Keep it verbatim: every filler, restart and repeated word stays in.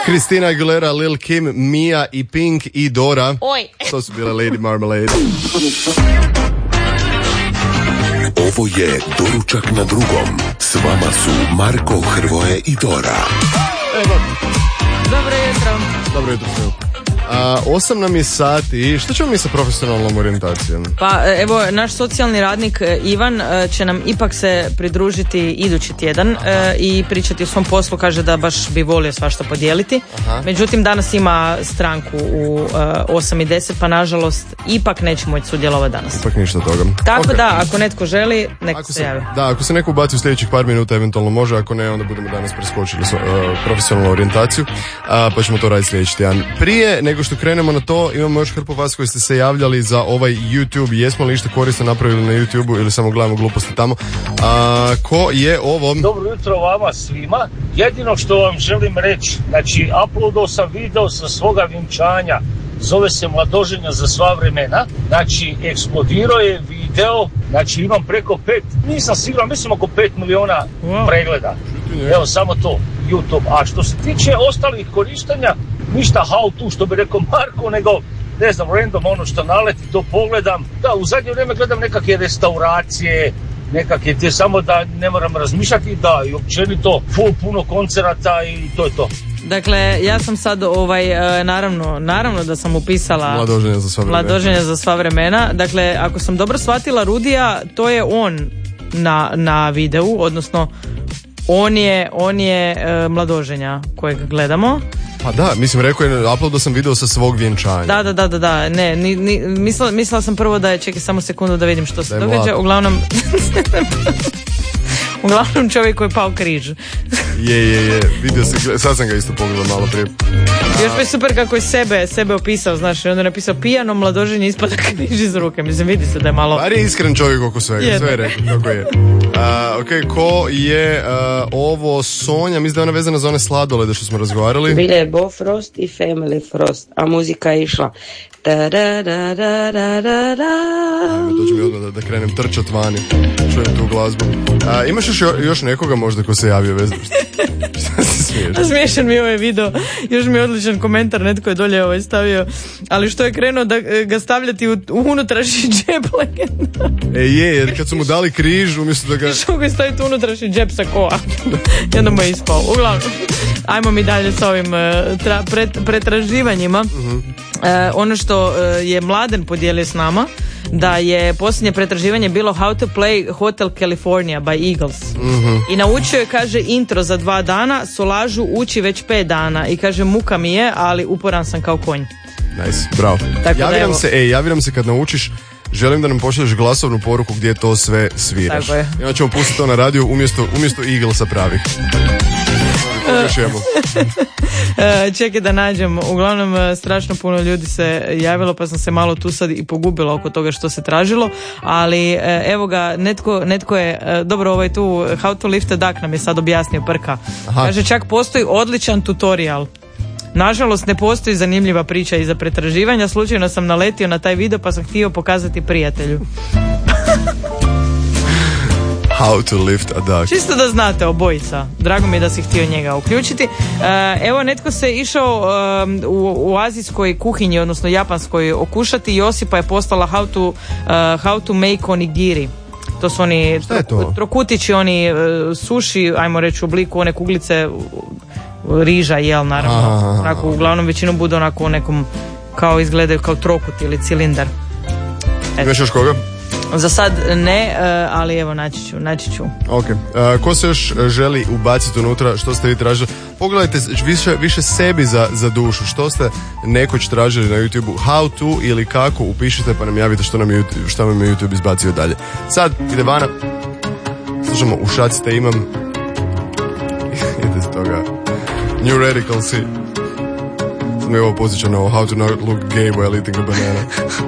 Christina Aguilera, Lil Kim, Mia i Pink i Dora. Oj. To su bile Lady Marmalade. Ovo je Doručak na drugom. S vama su Marko, Hrvoje i Dora. Evo. Dobro jutro. Dobro jutro sve. A, osam nam je sati. Što ćemo mi sa profesionalnom orijentacijom? Pa evo, naš socijalni radnik Ivan će nam ipak se pridružiti idući tjedan e, i pričati o svom poslu. Kaže da baš bi volio svašta podijeliti. Aha. Međutim, danas ima stranku u e, osam i deset, pa nažalost ipak neće moći sudjelovati danas. Ipak ništa toga. Tako okay. Da, ako netko želi, neko se, se javi. Da, ako se neko ubaci u sljedećih par minuta, eventualno može, ako ne, onda budemo danas preskočili uh, profesionalnu orijentaciju, uh, pa ćemo to raditi sljedeći tjedan. Prije nego što krenemo na to, imamo još hrpu vas koji ste se javljali za ovaj YouTube. Jesmo li išta korisno napravili na YouTubeu ili samo gledamo gluposti tamo? A, ko je ovo? Dobro jutro vama svima. Jedino što vam želim reći, znači uploadao sam video sa svoga vjenčanja, zove se Mladoženja za sva vremena, znači eksplodirao je video, znači imam preko pet, nisam siguran, mislim oko pet miliona wow. pregleda. Evo samo to, YouTube. A što se tiče ostalih korištenja, ništa how to, što bi rekao Marko, nego ne znam, random ono što naleti, to pogledam. Da, u zadnje vrijeme gledam nekakve restauracije, nekakve te, samo da ne moram razmišljati, da, i općenito full puno koncerata i to je to. Dakle, ja sam sad ovaj, naravno, naravno da sam upisala Mladoženja za sva vremena. Mladoženja za sva vremena. Dakle, ako sam dobro shvatila, Rudija, to je on na, na videu, odnosno on je, on je e, Mladoženja kojeg gledamo. Pa da, mislim, rekao je, uploadao sam video sa svog vjenčanja. Da, da, da, da, da. Ne, ni, ni, mislila, mislila sam prvo da je, čekaj samo sekundu da vidim što se događa. Mlad. Uglavnom... Uglavnom čovjek koji je pao križ. Je, je, je, vidio se, sad sam ga isto pogledao malo prije. Još pa je super kako je sebe, sebe opisao, znaš, i onda je napisao pijano Mladoženje ispada križ iz ruke. Mislim, vidi se da je malo... Bar je iskren čovjek oko svega, je, sve je rekao kako je. Uh, ok, ko je uh, ovo Sonja, mislim da je ona vezana za one sladolede što smo razgovarali. Bile je Bofrost i Family Frost, a muzika je išla da da da da da da da. Ajme, to će mi odmah da, da krenem trčat vani, čujem tu glazbu. Uh, imaš još, još nekoga možda ko se javio vezno? Šta se smiješ? Smiješan mi je ovaj video, još mi je odličan komentar, netko je dolje ovaj stavio, ali što je krenuo da ga stavljati u, u unutrašnji džep legenda. E je, jer kad su mu dali križ umjesto da ga... Što ga je staviti u unutrašnji džep sa koa. Jedno mu je ispao. Uglavnom, ajmo mi dalje s ovim tra, pret, pretraživanjima. Uh-huh. Uh, ono što uh, je Mladen podijelio s nama, da je posljednje pretraživanje bilo How to Play Hotel California by Eagles. Mm-hmm. I naučio je, kaže, intro za dva dana, Solažu uči već pet dana i kaže, muka mi je, ali uporan sam kao konj. Nice, bravo. Javiram se, ej, javiram se kad naučiš, želim da nam pošalješ glasovnu poruku gdje to sve sviraš. Tako je. I onda ćemo pustiti to na radiju umjesto, umjesto Eaglesa pravih. Čekaj da nađem. Uglavnom strašno puno ljudi se javilo, pa sam se malo tu sad i pogubila oko toga što se tražilo, ali evo ga, netko, netko je dobro, ovaj tu How to lift a duck nam je sad objasnio Prka. Aha. Kaže, čak postoji odličan tutorial. Nažalost ne postoji zanimljiva priča iza pretraživanja, slučajno sam naletio na taj video pa sam htio pokazati prijatelju. How to lift a duck. Čisto da znate, obojica. Drago mi je da si htio njega uključiti. Uh, evo, netko se išao um, u, u azijskoj kuhinji, odnosno japanskoj, okušati. Josipa je postala how to, uh, how to make onigiri. To su oni tro, trokutići, oni uh, suši, ajmo reći, u obliku one kuglice uh, riža, jel, naravno. Onako, uglavnom većinom budu onako u nekom, kao izgledaju kao trokut ili cilindar. Imaš još koga? Za sad ne, ali evo naći ću, naći ću. Ok, uh, ko se još želi ubaciti unutra, što ste vi tražili? Pogledajte više, više sebi za, za dušu, što ste nekoć tražili na YouTubeu, how to ili kako, upišite pa nam javite što nam je, što nam je YouTube izbacio dalje. Sad ide vana, slušamo u šaci te imam, idete s toga, New Radicals i mi ovo posjeća na ovo, how to not look gay while eating a banana.